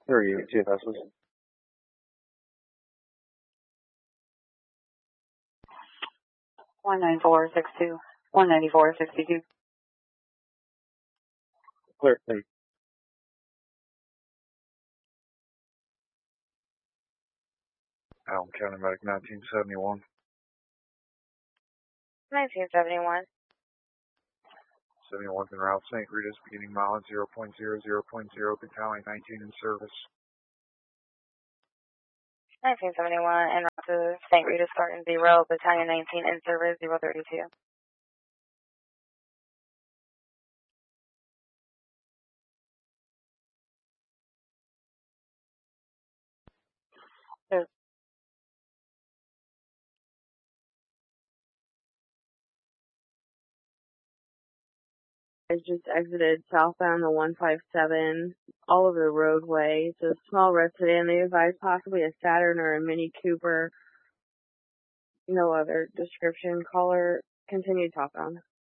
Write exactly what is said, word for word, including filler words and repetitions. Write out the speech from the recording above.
Three T F Ss. one nine four six two, one nine four sixty two. Clear. Thank you. Allen County Medic nineteen seventy-one. nineteen seventy-one. seventy-one en route Saint Rita's beginning mileage zero point zero zero point zero, Battalion nineteen in service. nineteen seventy-one en route to Saint Rita's Garden zero, Battalion nineteen in service zero thirty-two. So, I just exited southbound the one five seven all over the roadway. It's a small red sedan. They advised possibly a Saturn or a Mini Cooper. No other description. Caller, continue southbound.